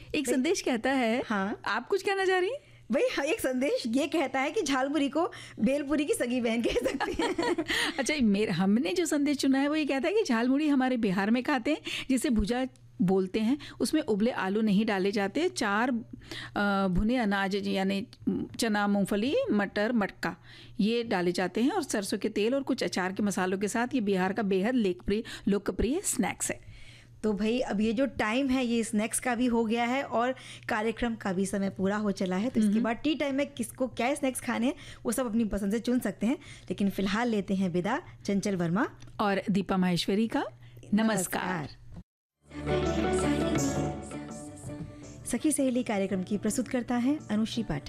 एक संदेश कहता है, हाँ। आप कुछ कहना चाह रही हैं? भाई एक संदेश ये कहता है कि झालमुरी को भेलपुरी की सगी बहन कह सकती है। अच्छा, हमने जो संदेश चुना है वो ये कहता है कि झालमुड़ी हमारे बिहार में खाते हैं, जिसे भुजा बोलते हैं। उसमें उबले आलू नहीं डाले जाते। 4 भुने अनाज यानी चना, मूंगफली, मटर, मटका ये डाले जाते हैं और सरसों के तेल और कुछ अचार के मसालों के साथ ये बिहार का बेहद लोकप्रिय स्नैक्स है। तो भाई अब ये जो टाइम है ये स्नैक्स का भी हो गया है और कार्यक्रम का भी समय पूरा हो चला है। तो इसके बाद टी टाइम में किसको क्या स्नैक्स खाने हैं वो सब अपनी पसंद से चुन सकते हैं। लेकिन फिलहाल लेते हैं विदा चंचल वर्मा और दीपा माहेश्वरी का। नमस्कार। सखी सहेली कार्यक्रम की प्रस्तुत करता है अनुश्री पाठक।